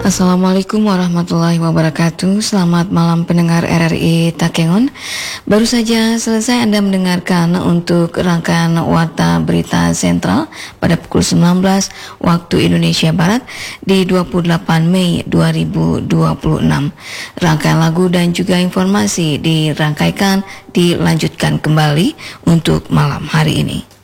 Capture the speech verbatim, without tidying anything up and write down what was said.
Assalamualaikum warahmatullahi wabarakatuh. Selamat malam pendengar R R I Takengon. Baru saja selesai Anda mendengarkan untuk rangkaian Warta Berita Sentral pada pukul sembilan belas waktu Indonesia Barat di dua puluh delapan Mei dua ribu dua puluh enam. Rangkaian lagu dan juga informasi dirangkaikan dilanjutkan kembali untuk malam hari ini.